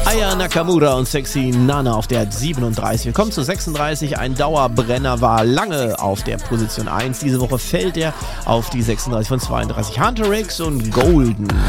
Aya Nakamura und Sexy Nana auf der 37. Wir kommen zu 36. Ein Dauerbrenner war lange auf der Position 1. Diese Woche fällt er auf die 36 von 32. Hunter X und Golden.